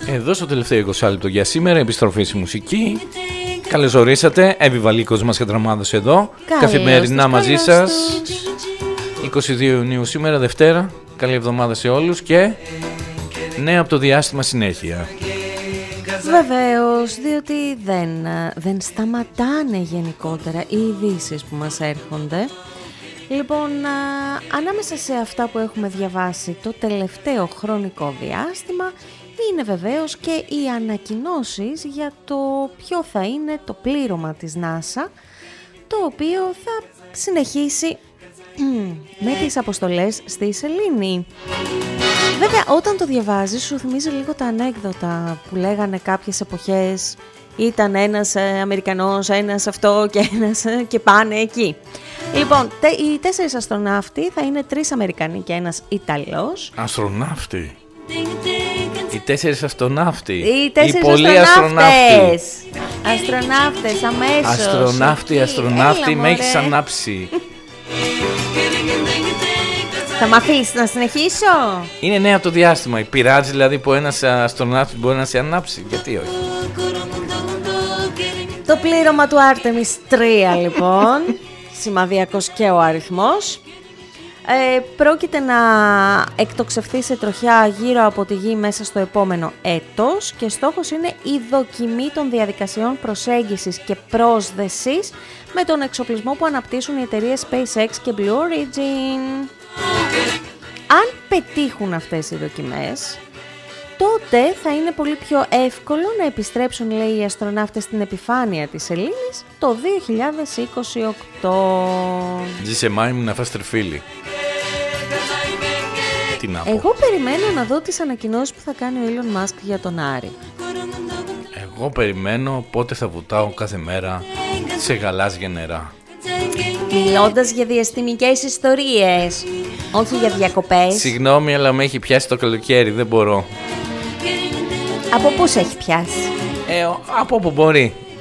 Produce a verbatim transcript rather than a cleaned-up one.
Εδώ στο τελευταίο είκοσι λεπτό για σήμερα, επιστροφή στη μουσική. Καλώς ορίσατε, Εύη Βαλίκος μας και Δραμάδος εδώ. Καλώς καθημερινά τους, μαζί καλώς σας. τους. είκοσι δύο Ιουνίου σήμερα, Δευτέρα. Καλή εβδομάδα σε όλους και νέα από το διάστημα συνέχεια. Βεβαίως, διότι δεν, δεν σταματάνε γενικότερα οι ειδήσεις που μας έρχονται. Λοιπόν, α, ανάμεσα σε αυτά που έχουμε διαβάσει το τελευταίο χρονικό διάστημα είναι βεβαίως και οι ανακοινώσεις για το ποιο θα είναι το πλήρωμα της NASA, το οποίο θα συνεχίσει με τις αποστολές στη Σελήνη. Βέβαια, όταν το διαβάζεις σου θυμίζει λίγο τα ανέκδοτα που λέγανε κάποιες εποχές, ήταν ένας ε, Αμερικανός, ένας αυτό και ένας ε, και πάνε εκεί. Λοιπόν, τε, οι τέσσερις αστροναύτοι θα είναι τρεις Αμερικανοί και ένας Ιταλός. Αστροναύτη. Οι τέσσερις αστροναύτοι. Οι τέσσερις οι πολλοί αστροναύτες. Αστροναύτες, αμέσως. Αστροναύτη, αστροναύτη, με έχεις ανάψει. Θα μ' αφήσεις να συνεχίσω? Είναι νέα από το διάστημα. Πειράζει δηλαδή που ένας αστροναύτης μπορεί να σε ανάψει? Γιατί όχι? Το πλήρωμα του Άρτεμις τρία λοιπόν, σημαδιακός και ο αριθμός, ε, πρόκειται να εκτοξευθεί σε τροχιά γύρω από τη Γη μέσα στο επόμενο έτος και στόχος είναι η δοκιμή των διαδικασιών προσέγγισης και πρόσδεσης με τον εξοπλισμό που αναπτύσσουν οι εταιρείες SpaceX και Blue Origin. Αν πετύχουν αυτές οι δοκιμές, τότε θα είναι πολύ πιο εύκολο να επιστρέψουν, λέει, οι αστροναύτες στην επιφάνεια της Σελήνης το δύο χιλιάδες είκοσι οκτώ. Ζήσε μάη μου να φας τρεφίλι. Τι να πω. Εγώ περιμένω να δω τις ανακοινώσεις που θα κάνει ο Elon Musk για τον Άρη. Εγώ περιμένω πότε θα βουτάω κάθε μέρα σε γαλάζια νερά. Μιλώντας για διαστημικές ιστορίες, όχι για διακοπές. Συγγνώμη, αλλά με έχει πιάσει το καλοκαίρι, δεν μπορώ. Από πού σε έχει πιάσει? Ε, από όπου μπορεί.